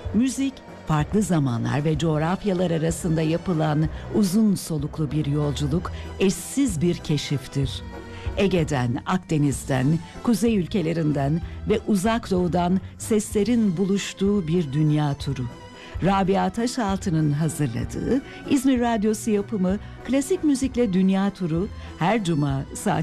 Müzik, farklı zamanlar ve coğrafyalar arasında yapılan uzun soluklu bir yolculuk, eşsiz bir keşiftir. Ege'den, Akdeniz'den, kuzey ülkelerinden ve uzak doğudan seslerin buluştuğu bir dünya turu. Rabia Taşaltı'nın hazırladığı İzmir Radyosu yapımı Klasik Müzikle Dünya Turu her cuma saat